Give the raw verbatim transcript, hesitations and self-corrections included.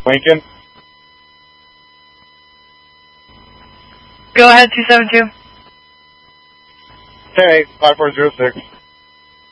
Lincoln. Go ahead, two seven two. ten eight, five four zero six.